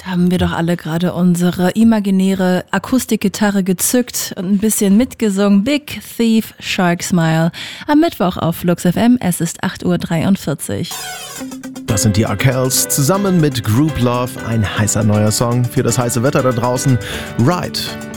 haben wir doch alle gerade unsere imaginäre Akustikgitarre gezückt und ein bisschen mitgesungen. Big Thief, Shark Smile. Am Mittwoch auf Flux FM. Es ist 8:43 Uhr. Das sind die Arkells zusammen mit Group Love. Ein heißer neuer Song für das heiße Wetter da draußen. Ride